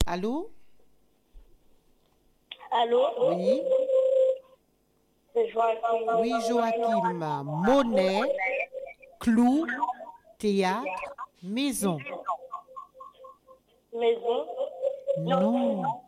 Allô? Allô? Oui. C'est Joachim. Oui, Joachim. Monnaie, clou, théâtre, maison. Maison? Non.